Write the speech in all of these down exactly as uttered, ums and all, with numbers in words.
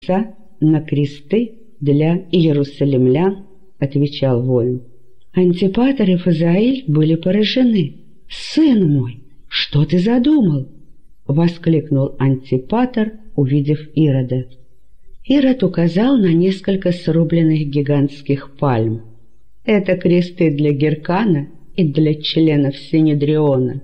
на кресты для иерусалимлян, отвечал воин. Антипатр и Фазаиль были поражены. «Сын мой, что ты задумал?» — воскликнул Антипатр, увидев Ирода. Ирод указал на несколько срубленных гигантских пальм. «Это кресты для Геркана и для членов Синедриона».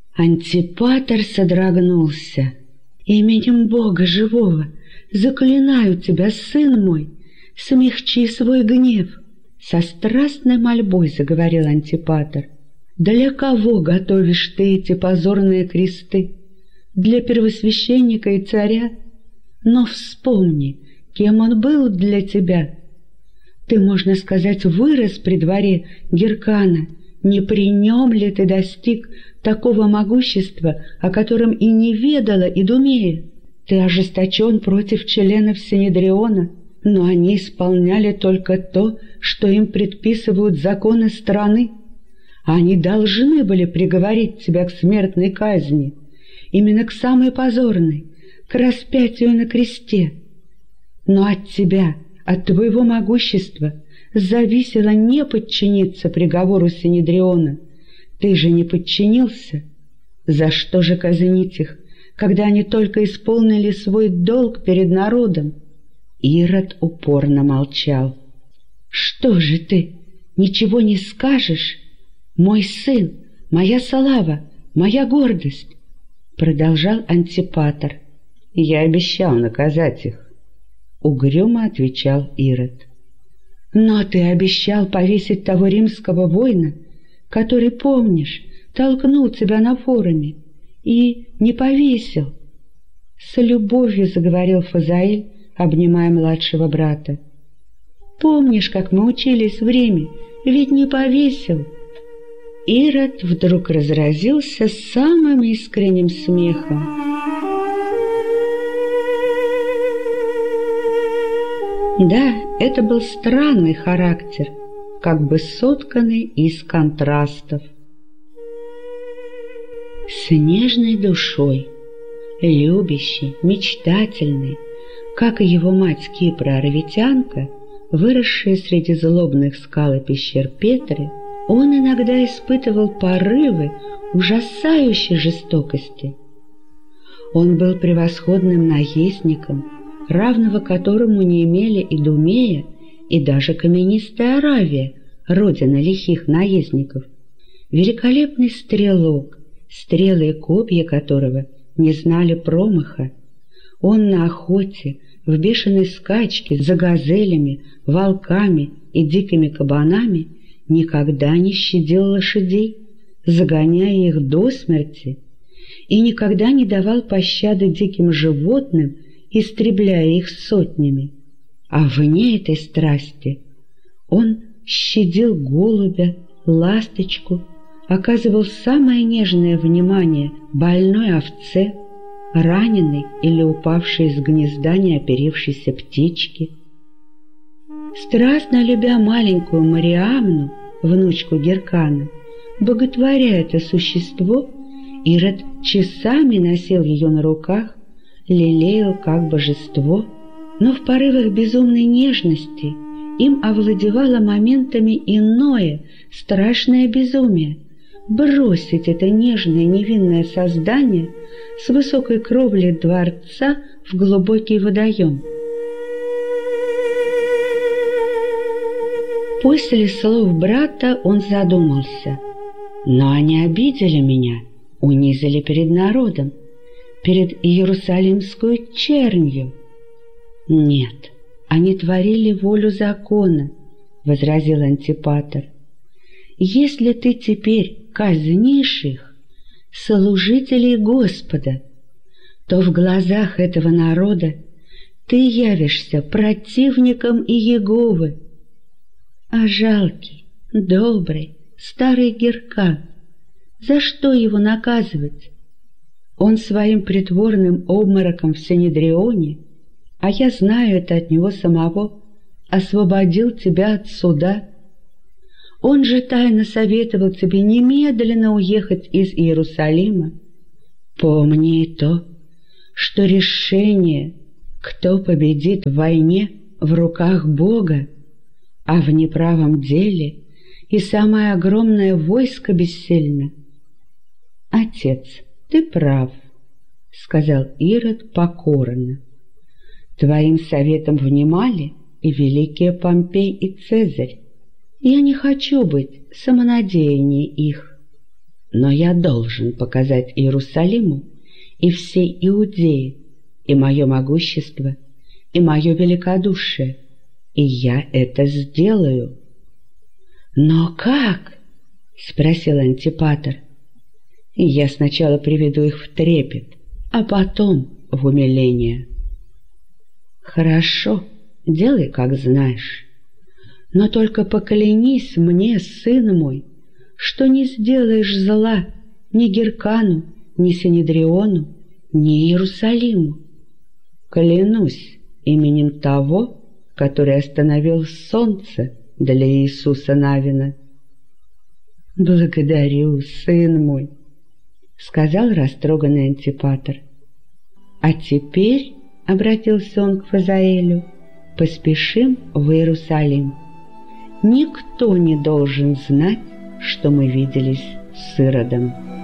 Антипатр содрогнулся. «Именем Бога живого заклинаю тебя, сын мой, смягчи свой гнев!» Со страстной мольбой заговорил Антипатр. «Для кого готовишь ты эти позорные кресты? Для первосвященника и царя? Но вспомни, кем он был для тебя. Ты, можно сказать, вырос при дворе Геркана. Не при нем ли ты достиг такого могущества, о котором и не ведала Идумея? Ты ожесточен против членов Синедриона, но они исполняли только то, что им предписывают законы страны. Они должны были приговорить тебя к смертной казни, именно к самой позорной, к распятию на кресте. Но от тебя, от твоего могущества, зависело не подчиниться приговору Синедриона. Ты же не подчинился. За что же казнить их, когда они только исполнили свой долг перед народом?» Ирод упорно молчал. «Что же ты, ничего не скажешь? Мой сын, моя слава, моя гордость!» Продолжал Антипатр. «Я обещал наказать их», — угрюмо отвечал Ирод. «Но ты обещал повесить того римского воина, который, помнишь, толкнул тебя на форуме, и не повесил». С любовью заговорил Фазаиль, обнимая младшего брата. «Помнишь, как мы учились в Риме? Ведь не повесил». Ирод вдруг разразился самым искренним смехом. Да, это был странный характер, как бы сотканный из контрастов. С нежной душой, любящий, мечтательный, как и его мать Кипра Аравитянка, выросшая среди злобных скал и пещер Петры, он иногда испытывал порывы ужасающей жестокости. Он был превосходным наездником, равного которому не имели Идумея и даже каменистая Аравия, родина лихих наездников. Великолепный стрелок, стрелы и копья которого не знали промаха. Он на охоте, в бешеной скачке за газелями, волками и дикими кабанами никогда не щадил лошадей, загоняя их до смерти, и никогда не давал пощады диким животным, истребляя их сотнями. А вне этой страсти он щадил голубя, ласточку, оказывал самое нежное внимание больной овце, раненой или упавшей из гнезда неоперившейся птички. Страстно любя маленькую Мариамну, внучку Геркана, боготворя это существо, Ирод часами носил ее на руках, лелеял как божество, но в порывах безумной нежности им овладевало моментами иное, страшное безумие — бросить это нежное невинное создание с высокой кровли дворца в глубокий водоем. После слов брата он задумался. Но они обидели меня, унизили перед народом, перед Иерусалимскую чернью. Нет, они творили волю закона, — возразил Антипатр. Если ты теперь казнишь их, служителей Господа, то в глазах этого народа ты явишься противником Иеговы. А жалкий, добрый, старый Геркан, за что его наказывать? Он своим притворным обмороком в Синедрионе, а я знаю это от него самого, освободил тебя от суда. Он же тайно советовал тебе немедленно уехать из Иерусалима. Помни и то, что решение Кто победит в войне, в руках Бога, а в неправом деле и самое огромное войско бессильно. Отец, ты прав, — сказал Ирод покорно. Твоим советом внимали и великие Помпей и Цезарь. Я не хочу быть самонадеяннее их, но я должен показать Иерусалиму и всей Иудее и мое могущество, и мое великодушие, и я это сделаю. «Но как?» — спросил Антипатр. «Я сначала приведу их в трепет, а потом в умиление». «Хорошо, делай, как знаешь, но только поклянись мне, сын мой, что не сделаешь зла ни Геркану, ни Синедриону, ни Иерусалиму». «Клянусь именем того, который остановил солнце для Иисуса Навина». «Благодарю, сын мой», — сказал растроганный Антипатр. «А теперь, — обратился он к Фазаэлю, — поспешим в Иерусалим. Никто не должен знать, что мы виделись с Иродом».